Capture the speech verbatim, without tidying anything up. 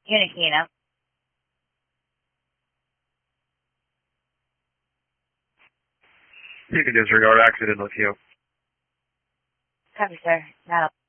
Unit Kino. You can disregard accident with you. Copy, sir. Now.